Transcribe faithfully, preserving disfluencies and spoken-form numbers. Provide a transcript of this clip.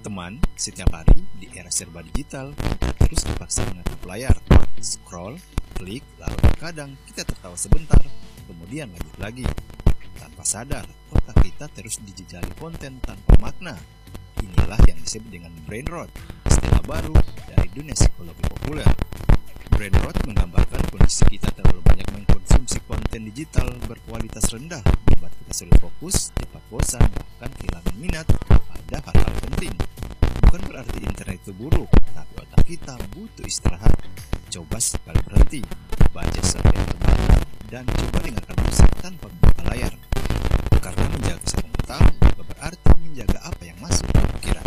Teman, setiap hari di era serba digital, kita terus dipaksa menatap layar, scroll, klik, lalu terkadang kita tertawa sebentar, kemudian lanjut lagi. Tanpa sadar, otak kita terus dijejali konten tanpa makna. Inilah yang disebut dengan brain rot, istilah baru dari dunia psikologi populer. Brain rot menggambarkan kondisi kita terlalu banyak mengkonsumsi konten digital berkualitas rendah, membuat kita sulit fokus, cepat bosan, bahkan kehilangan minat pada hal-hal penting. Bukan berarti internet itu buruk, tapi otak kita butuh istirahat. Coba sekali berhenti, baca sesuatu yang terbakar, dan coba dengarkan musik tanpa membuka layar. Karena menjaga kesehatan mental juga berarti menjaga apa yang masuk ke pikiran.